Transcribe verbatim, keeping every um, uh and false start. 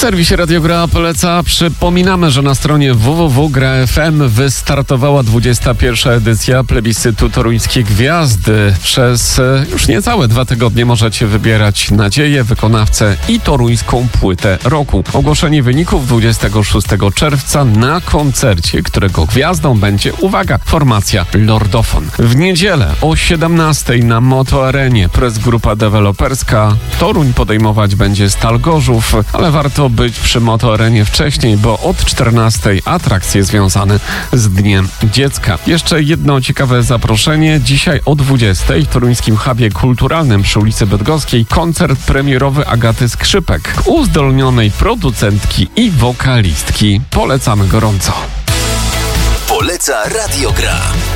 serwisie Radio Gra poleca. Przypominamy, że na stronie w w w kropka gra kropka f m wystartowała dwudziesta pierwsza edycja plebiscytu Toruńskie Gwiazdy. Przez już niecałe dwa tygodnie możecie wybierać nadzieję, wykonawcę i toruńską płytę roku. Ogłoszenie wyników dwudziestego szóstego czerwca na koncercie, którego gwiazdą będzie, uwaga, formacja Lordofon. W niedzielę o siedemnastej na Moto Arenie Press Grupa Deweloperska. Toruń podejmować będzie Stal Gorzów, ale warto być przy Moto Arenie wcześniej, bo od czternastej atrakcje związane z Dniem Dziecka. Jeszcze jedno ciekawe zaproszenie. Dzisiaj o dwudziestej w toruńskim hubie kulturalnym przy ulicy Bydgoskiej koncert premierowy Agaty Skrzypek, uzdolnionej producentki i wokalistki. Polecamy gorąco. Poleca Radio Gra.